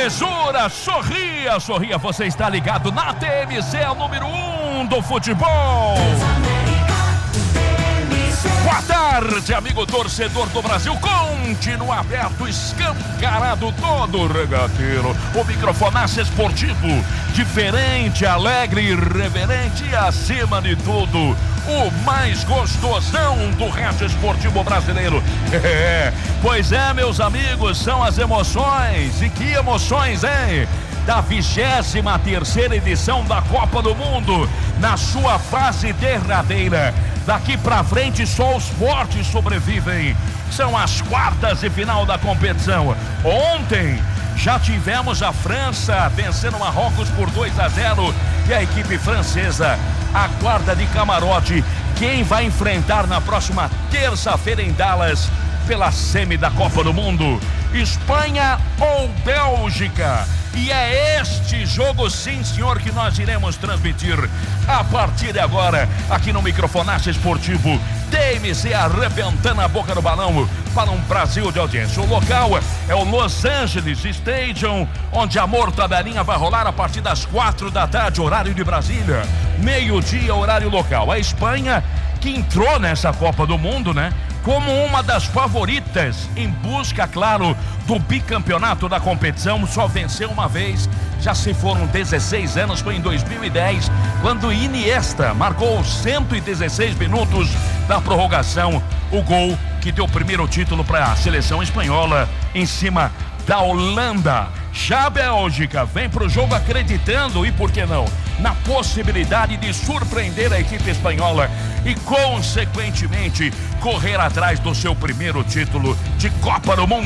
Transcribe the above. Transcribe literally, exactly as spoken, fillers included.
belezura, sorria, sorria, você está ligado na T M C, a número um do futebol. Boa tarde, amigo torcedor do Brasil. Continua aberto, escancarado todo regateiro. O microfonaço esportivo, diferente, alegre, irreverente e, acima de tudo, o mais gostosão do rádio esportivo brasileiro. É, pois é, meus amigos, são as emoções. E que emoções, hein? Da vigésima terceira edição da Copa do Mundo, na sua fase derradeira. Daqui pra frente só os fortes sobrevivem. São as quartas de final da competição. Ontem já tivemos a França vencendo Marrocos por dois a zero e a equipe francesa aguarda de camarote quem vai enfrentar na próxima terça-feira em Dallas pela semi da Copa do Mundo. Espanha ou Bélgica? E é este jogo, sim, senhor, que nós iremos transmitir a partir de agora, aqui no microfonaço esportivo T M C, arrebentando a boca do balão para um Brasil de audiência. O local é o Los Angeles Stadium, onde a mortadelinha vai rolar a partir das quatro da tarde, horário de Brasília, meio-dia, horário local. A Espanha, que entrou nessa Copa do Mundo, né, como uma das favoritas, em busca, claro, do bicampeonato da competição, só venceu uma vez, já se foram dezesseis anos, foi em dois mil e dez, quando Iniesta marcou cento e dezesseis minutos da prorrogação, o gol que deu o primeiro título para a seleção espanhola em cima da Holanda. Já a Bélgica vem para o jogo acreditando, e por que não, na possibilidade de surpreender a equipe espanhola e, consequentemente, correr atrás do seu primeiro título de Copa do Mundo.